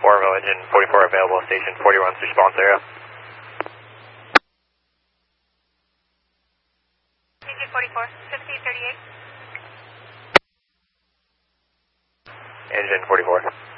Orville, engine 44 available, station 41's response area. Engine 44, 1538. Engine 44.